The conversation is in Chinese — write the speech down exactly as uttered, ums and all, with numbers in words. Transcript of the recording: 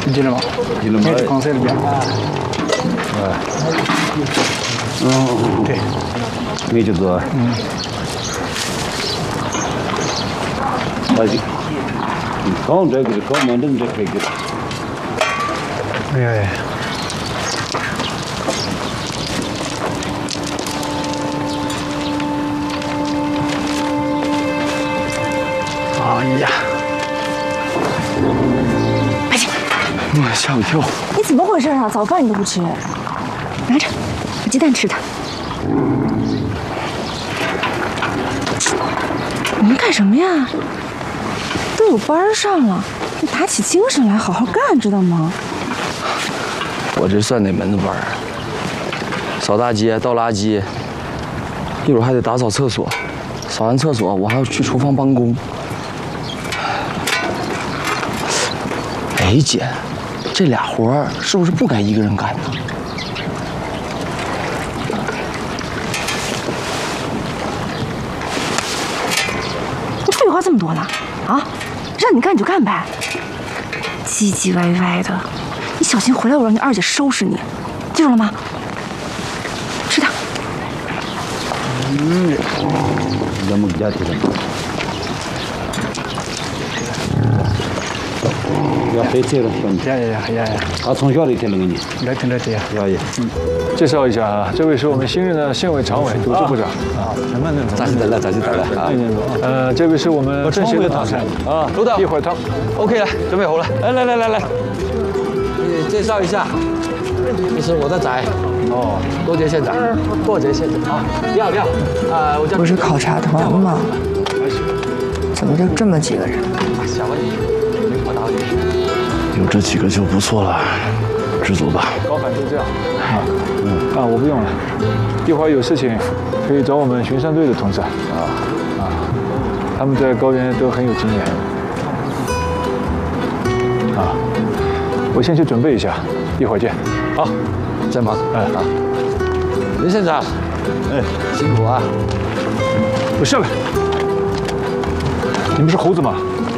进来吗？ 进来吗？ 是刚才里边。 哎。嗯，对，没就做。嗯。哎，你搞这个，搞满整这可以给。 哎呀。 哎呀！ 白姐， 我吓我一跳！ 你怎么回事啊？早饭你都不吃，拿着，把鸡蛋吃它。你们干什么呀？都有班上了，你打起精神来好好干，知道吗？ 我这算哪门子班？扫大街、倒垃圾，一会儿还得打扫厕所。扫完厕所，我还要去厨房帮工。 哎，姐，这俩活儿是不是不该一个人干呢？ 你废话这么多呢？啊，让你干你就干呗，唧唧歪歪的，你小心回来我让你二姐收拾你，记住了吗？吃它。 嗯，咱们家庭。 要飞车了， 呀呀呀呀呀！ 啊，从小的听那个你， 来听来听呀， 呀呀。 嗯，介绍一下啊，这位是我们新任的县委常委、组织部长啊。 什么那种？咱是得了，咱是得了啊。 呃，这位是我们政协的党参啊，周导， 一会儿他 OK 了，准备好了。来来来来来，你介绍一下，这是我的仔，哦，多杰县长，多杰县长啊，你好你好，啊，我叫。 不是考察团吗？怎么就这么几个人？ 小问题，我答你。 有这几个就不错了，知足吧。 高反就这样啊，嗯啊，我不用了，一会儿有事情可以找我们巡山队的同志啊啊，他们在高原都很有经验啊。我先去准备一下，一会儿见。 好，再忙。哎啊，林县长，哎，辛苦啊！ 我下来。你们是猴子吗？